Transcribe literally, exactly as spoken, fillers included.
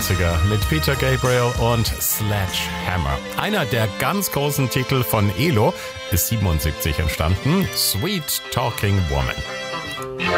neunziger mit Peter Gabriel und Sledgehammer. Einer der ganz großen Titel von ELO ist siebenundsiebzig entstanden, Sweet Talking Woman.